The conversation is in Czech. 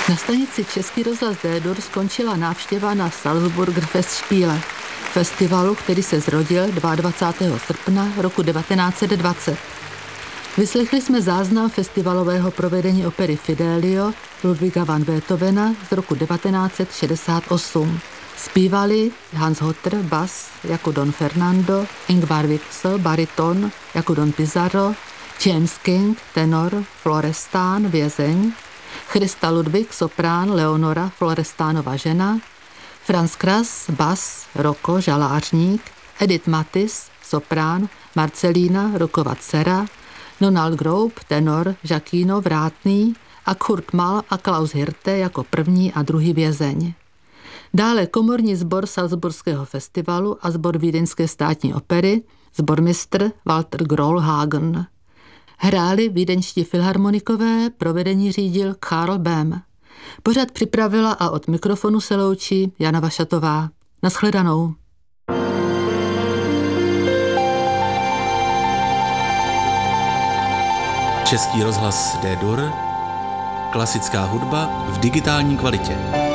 Na stanici Český rozhlas D-Dur skončila návštěva na Salzburger Festspiele, festivalu, který se zrodil 22. srpna roku 1920. Vyslechli jsme záznam festivalového provedení opery Fidelio Ludwiga van Beethovena z roku 1968. Zpívali Hans Hotter, bas jako Don Fernando, Ingvar Wixel, bariton jako Don Pizarro, James King, tenor, Florestan, vězeň, Christa Ludwig, soprán, Leonora, Florestánova žena, Franz Krass, bas, Rocco, žalářník, Edith Matis, soprán, Marcelína, Rockova dcera, Donald Grob, tenor, Jacquino, vrátný a Kurt Mal a Klaus Hirte jako první a druhý vězeň. Dále komorní sbor Salzburského festivalu a sbor Vídeňské státní opery, sbormistr Walter Grollhagen. Hráli vídeňští filharmonikové, provedení řídil Karl Böhm. Pořad připravila a od mikrofonu se loučí Jana Vašatová. Naschledanou. Český rozhlas D-Dur, klasická hudba v digitální kvalitě.